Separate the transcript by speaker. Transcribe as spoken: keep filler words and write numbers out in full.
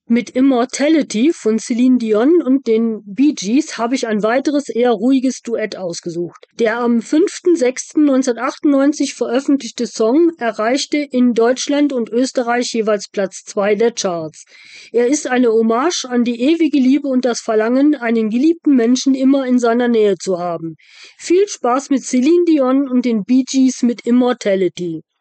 Speaker 1: Mit Immortality von Celine Dion und den Bee Gees habe ich ein weiteres eher ruhiges Duett ausgesucht. Der am fünften sechsten neunzehnhundertachtundneunzig veröffentlichte Song erreichte in Deutschland und Österreich jeweils Platz zwei der Charts. Er ist eine Hommage an die ewige Liebe und das Verlangen, einen geliebten Menschen immer in seiner Nähe zu haben. Viel Spaß mit Celine Dion und den Bee Gees mit Immortality.